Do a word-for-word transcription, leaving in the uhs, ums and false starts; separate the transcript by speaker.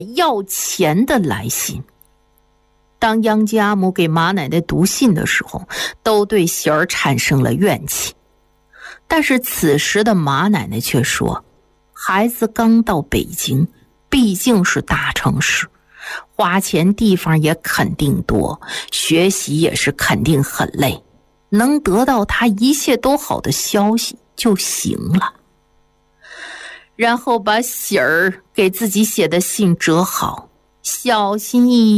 Speaker 1: 要钱的来信。当杨家母给马奶奶读信的时候，都对喜儿产生了怨气。但是此时的马奶奶却说，孩子刚到北京，毕竟是大城市，花钱地方也肯定多，学习也是肯定很累，能得到他一切都好的消息就行了。然后把喜儿给自己写的信折好，小心翼翼